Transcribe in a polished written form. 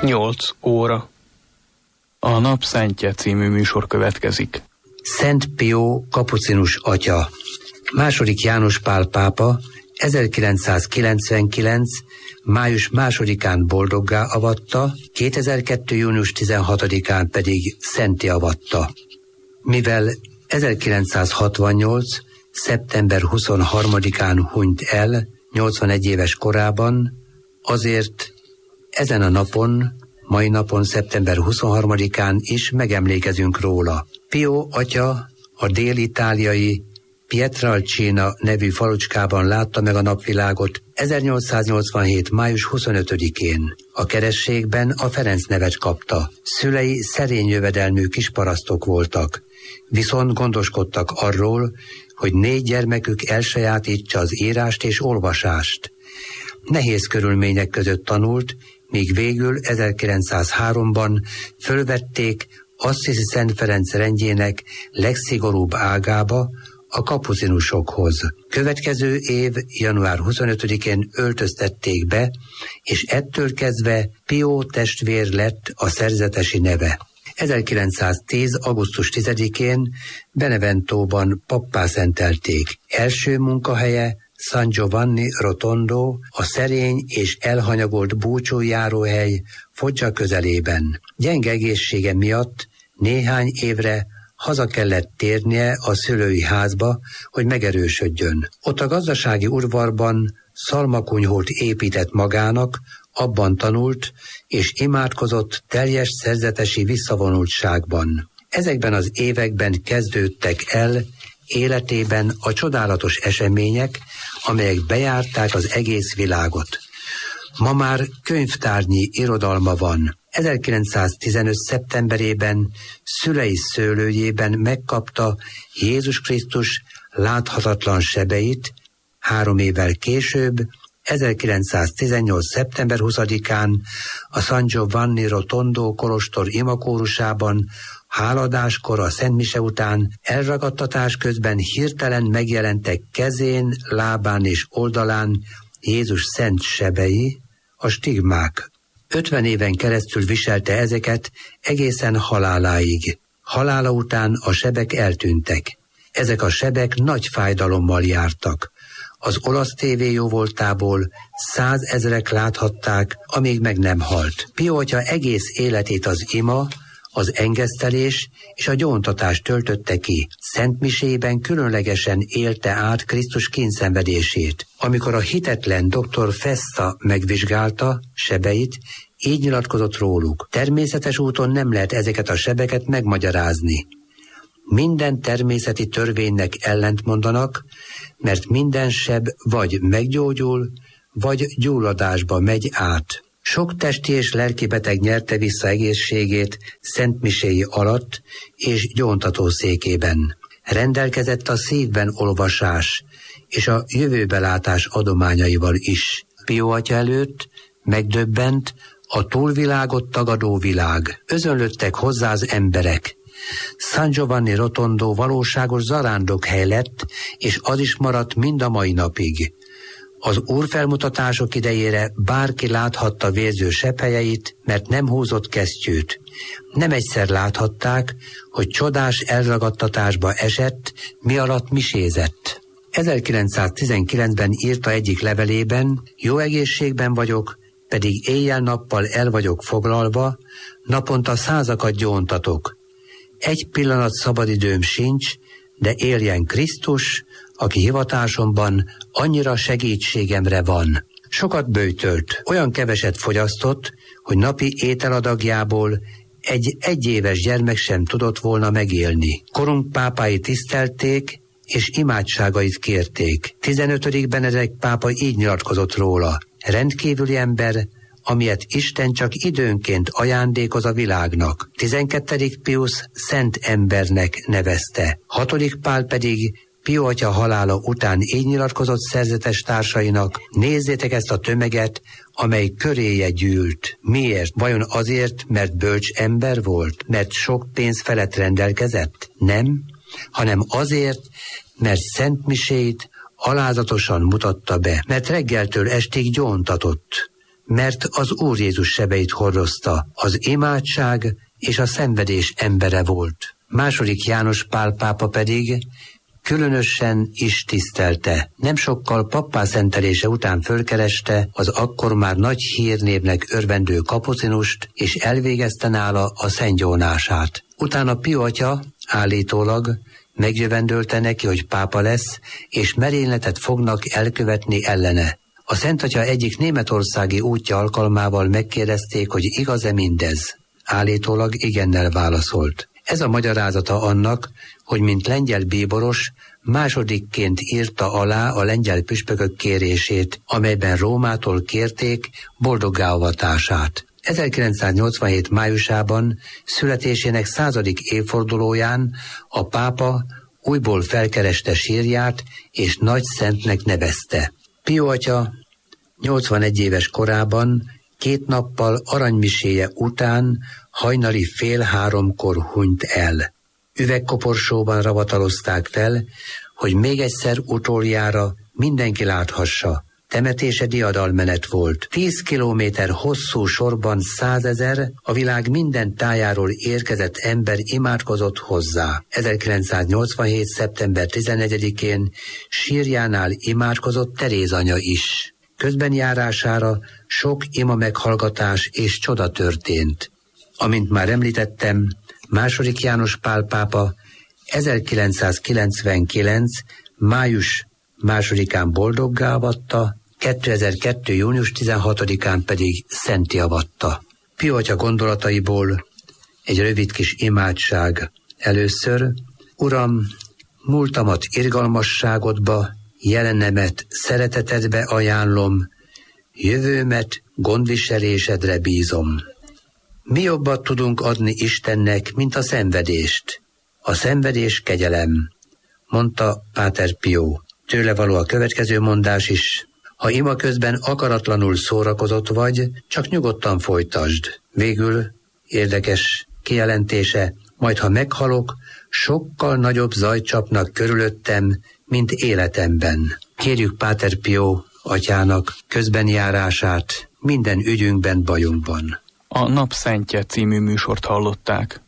8 óra. A Napszentje című műsor következik. Szent Pió kapucinus atya. II. János Pál pápa 1999. május 2-án boldoggá avatta, 2002. június 16-án pedig szentté avatta. Mivel 1968. szeptember 23-án hunyt el 81 éves korában, azért ezen a napon, mai napon, szeptember 23-án is megemlékezünk róla. Pió atya a dél-itáliai Pietralcina nevű falucskában látta meg a napvilágot 1887. május 25-én. A kerességben a Ferenc nevet kapta. Szülei szerény jövedelmű kisparasztok voltak, viszont gondoskodtak arról, hogy 4 gyermekük elsajátítsa az írást és olvasást. Nehéz körülmények között tanult, míg végül 1903-ban fölvették Assisi Szent Ferenc rendjének legszigorúbb ágába, a kapucinusokhoz. Következő év január 25-én öltöztették be, és ettől kezdve Pió testvér lett a szerzetesi neve. 1910. augusztus 10-én Beneventóban pappá szentelték. Első munkahelye San Giovanni Rotondo, a szerény és elhanyagolt búcsújáróhely Foggia közelében. Gyenge egészsége miatt néhány évre haza kellett térnie a szülői házba, hogy megerősödjön. Ott a gazdasági udvarban szalmakunyhót épített magának, abban tanult és imádkozott teljes szerzetesi visszavonultságban. Ezekben az években kezdődtek el életében a csodálatos események, amelyek bejárták az egész világot. Ma már könyvtárnyi irodalma van. 1915. szeptemberében szülei szőlőjében megkapta Jézus Krisztus láthatatlan sebeit, 3 évvel később, 1918. szeptember 20-án a San Giovanni Rotondo kolostor imakórusában háladáskor a Szent Mise után elragadtatás közben hirtelen megjelentek kezén, lábán és oldalán Jézus szent sebei, a stigmák. 50 éven keresztül viselte ezeket egészen haláláig. Halála után a sebek eltűntek. Ezek a sebek nagy fájdalommal jártak. Az olasz tévé jóvoltából 100 000-ek láthatták, amíg meg nem halt. Pió atya egész életét az ima, az engesztelés és a gyóntatás töltötte ki. Szent misében különlegesen élte át Krisztus kínszenvedését. Amikor a hitetlen dr. Festa megvizsgálta sebeit, így nyilatkozott róluk. Természetes úton nem lehet ezeket a sebeket megmagyarázni. Minden természeti törvénynek ellentmondanak, mert minden seb vagy meggyógyul, vagy gyulladásba megy át. Sok testi és lelki beteg nyerte vissza egészségét szentmiséi alatt és gyóntatószékében. Rendelkezett a szívben olvasás és a jövőbelátás adományaival is. Pió atya előtt megdöbbent a túlvilágot tagadó világ. Özönlöttek hozzá az emberek. San Giovanni Rotondo valóságos zarándokhely lett, és az is maradt mind a mai napig. Az úrfelmutatások idejére bárki láthatta vérző sebhelyeit, mert nem húzott kesztyűt. Nem egyszer láthatták, hogy csodás elragadtatásba esett, mi alatt misézett. 1919-ben írta egyik levelében: jó egészségben vagyok, pedig éjjel-nappal el vagyok foglalva, naponta 100-akat gyóntatok. Egy pillanat szabadidőm sincs, de éljen Krisztus, aki hivatásomban annyira segítségemre van. Sokat böjtölt, olyan keveset fogyasztott, hogy napi ételadagjából egy 1 éves gyermek sem tudott volna megélni. Korunk pápái tisztelték, és imádságait kérték. 15. Benedek pápa így nyilatkozott róla: rendkívüli ember, amilyet Isten csak időnként ajándékoz a világnak. 12. Piusz szent embernek nevezte. 6. Pál pedig Pió atya halála után így nyilatkozott szerzetes társainak: nézzétek ezt a tömeget, amely köréje gyűlt. Miért? Vajon azért, mert bölcs ember volt? Mert sok pénz felett rendelkezett? Nem, hanem azért, mert szentmisét alázatosan mutatta be, mert reggeltől estig gyóntatott. mert az Úr Jézus sebeit hordozta, az imádság és a szenvedés embere volt. II. János Pál pápa pedig különösen is tisztelte. Nem sokkal pappá szentelése után fölkereste az akkor már nagy hírnévnek örvendő kapucinust, és elvégezte nála a szentgyónását. Utána Pio atya állítólag megjövendölte neki, hogy pápa lesz, és merényletet fognak elkövetni ellene. A Szent Atya egyik németországi útja alkalmával megkérdezték, hogy igaz-e mindez. Állítólag igennel válaszolt. Ez a magyarázata annak, hogy mint lengyel bíboros másodikként írta alá a lengyel püspökök kérését, amelyben Rómától kérték boldoggáavatását. 1987. májusában születésének 100. évfordulóján a pápa újból felkereste sírját és nagy szentnek nevezte. Pio atya 81 éves korában 2 nappal aranymiséje után hajnali 2:30-kor hunyt el. Üvegkoporsóban ravatalozták fel, hogy még egyszer utoljára mindenki láthassa. Temetése diadalmenet volt. 10 kilométer hosszú sorban 100 000 a világ minden tájáról érkezett ember imádkozott hozzá. 1987. szeptember 14-én sírjánál imádkozott Teréz anya is. Közbenjárására sok ima meghallgatás és csoda történt. Amint már említettem, II. János Pál pápa 1999. május 2-án boldoggá avatta, 2002. június 16-án pedig szentté avatta. Pio atya gondolataiból egy rövid kis imádság. Először: Uram, múltamat irgalmasságodba, jelenemet szeretetedbe ajánlom, jövőmet gondviselésedre bízom. Mi jobbat tudunk adni Istennek, mint a szenvedést? A szenvedés kegyelem, mondta Páter Pio. Tőle való a következő mondás is: ha ima közben akaratlanul szórakozott vagy, csak nyugodtan folytasd. Végül érdekes kijelentése: majd ha meghalok, sokkal nagyobb zajt csapnak körülöttem, mint életemben. Kérjük Páter Pio atyának közbenjárását minden ügyünkben, bajunkban. A Napszentje című műsort hallották.